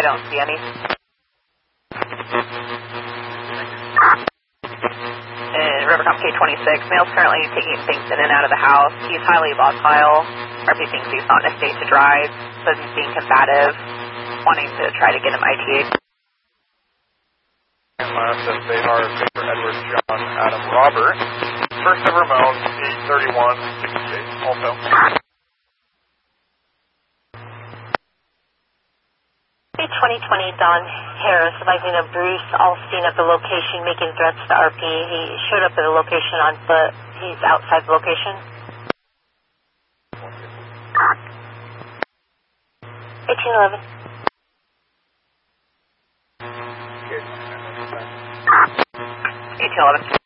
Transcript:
I don't see any. And Rivercom K26, male's currently taking things in and out of the house. He's highly volatile. RP thinks he's not in a state to drive, says he's being combative, wanting to try to get him ITA. And last update are Victor Edward John Adam Robert. First ever mount, 83168, also. 2020 Don Harris, advising of Bruce Alstein at the location, making threats to RP. He showed up at the location on foot. He's outside the location. 1811. 1811.